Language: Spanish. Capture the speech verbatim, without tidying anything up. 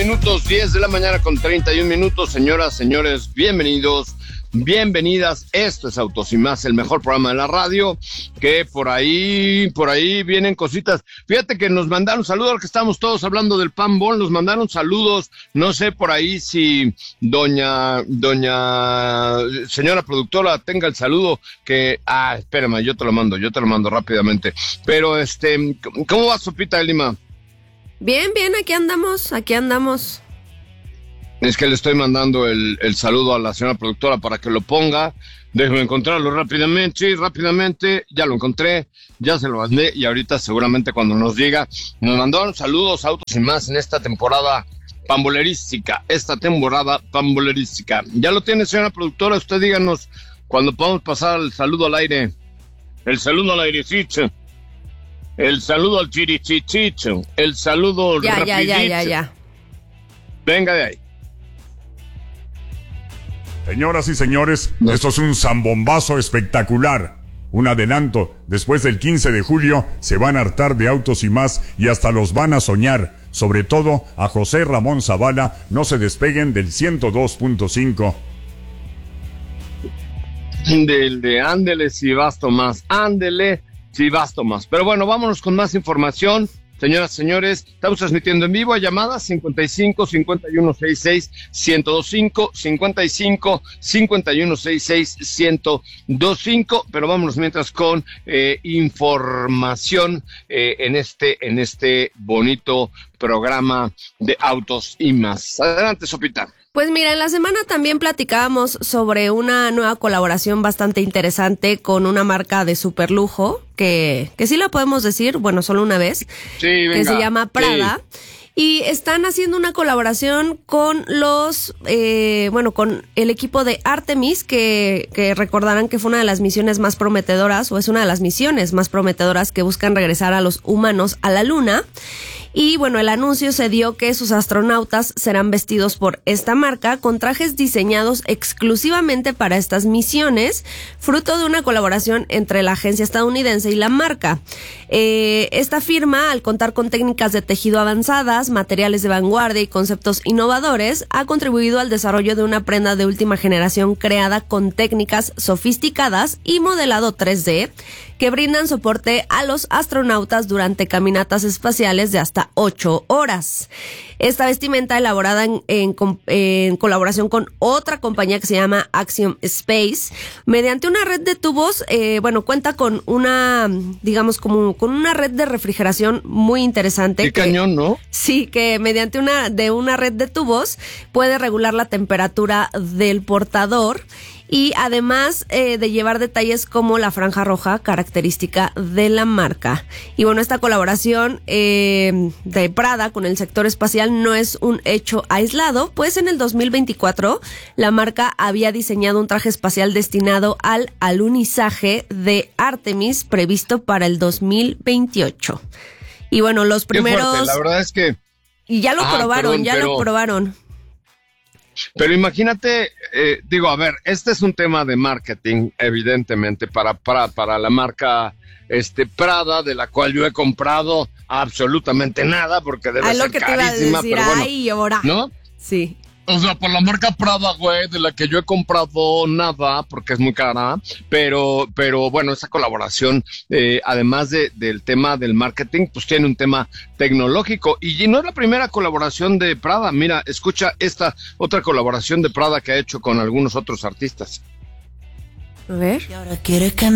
minutos, diez de la mañana con treinta y un minutos. Señoras, señores, bienvenidos, bienvenidas. Esto es Autos y Más, el mejor programa de la radio, que por ahí, por ahí vienen cositas. Fíjate que nos mandaron saludos, al que estamos todos hablando del Pambol, nos mandaron saludos. No sé por ahí si doña, doña, señora productora tenga el saludo que, ah, espérame, yo te lo mando, yo te lo mando rápidamente. Pero este, ¿cómo va, Sopita de Lima? Bien, bien, aquí andamos, aquí andamos. Es que le estoy mandando el, el saludo a la señora productora para que lo ponga. Déjeme encontrarlo rápidamente, sí, rápidamente. Ya lo encontré, ya se lo mandé y ahorita seguramente cuando nos diga, nos mandaron saludos a Autos y Más en esta temporada pambolerística, esta temporada pambolerística. Ya lo tiene, señora productora, usted díganos cuando podamos pasar el saludo al aire. El saludo al airecito. El saludo al chirichichicho, el saludo ya, rapidito. Ya, ya, ya, ya. Venga de ahí. Señoras y señores, no. Esto es un zambombazo espectacular. Un adelanto, después del quince de julio se van a hartar de Autos y Más y hasta los van a soñar. Sobre todo a José Ramón Zavala, no se despeguen del ciento dos punto cinco. Del de ándele si basto más, ándele. Sí, basto más. Pero bueno, vámonos con más información. Señoras y señores, estamos transmitiendo en vivo a llamadas cincuenta y cinco, cincuenta y uno, sesenta y seis, ciento veinticinco, cincuenta y cinco, cincuenta y uno, sesenta y seis, ciento veinticinco. Pero vámonos mientras con eh, información eh, en este en este bonito programa de Autos y Más. Adelante, Sopita. Pues mira, en la semana también platicábamos sobre una nueva colaboración bastante interesante con una marca de superlujo, que, que sí la podemos decir, bueno, solo una vez, sí, venga, que se llama Prada. Sí. Y están haciendo una colaboración con los, eh, bueno, con el equipo de Artemis, que, que recordarán que fue una de las misiones más prometedoras, o es una de las misiones más prometedoras que buscan regresar a los humanos a la Luna. Y bueno, el anuncio se dio que sus astronautas serán vestidos por esta marca con trajes diseñados exclusivamente para estas misiones, fruto de una colaboración entre la agencia estadounidense y la marca. Eh, esta firma, al contar con técnicas de tejido avanzadas, materiales de vanguardia y conceptos innovadores, ha contribuido al desarrollo de una prenda de última generación creada con técnicas sofisticadas y modelado tres D, que brindan soporte a los astronautas durante caminatas espaciales de hasta ocho horas. Esta vestimenta, elaborada en, en, en colaboración con otra compañía que se llama Axiom Space, mediante una red de tubos, eh, bueno, cuenta con una, digamos, como con una red de refrigeración muy interesante. Qué que, cañón, ¿no? Sí, que mediante una, de una red de tubos puede regular la temperatura del portador. Y además eh, de llevar detalles como la franja roja, característica de la marca. Y bueno, esta colaboración eh, de Prada con el sector espacial no es un hecho aislado, pues en el dos mil veinticuatro la marca había diseñado un traje espacial destinado al alunizaje de Artemis, previsto para el dos mil veintiocho. Y bueno, los primeros... Qué fuerte, la verdad es que... Y ya lo ah, probaron, perdón, ya pero... lo probaron. Pero imagínate, eh, digo, a ver, este es un tema de marketing, evidentemente, para, para, para la marca este Prada, de la cual yo he comprado absolutamente nada, porque debe Ay, ser lo que carísima, te iba a decir, pero bueno, ay, ahora. ¿no? Sí. O sea, por la marca Prada, güey, de la que yo he comprado nada, porque es muy cara, pero, pero bueno, esa colaboración, eh, además de, del tema del marketing, pues tiene un tema tecnológico, y no es la primera colaboración de Prada. Mira, escucha esta otra colaboración de Prada que ha hecho con algunos otros artistas. A ver. Y ahora quiere que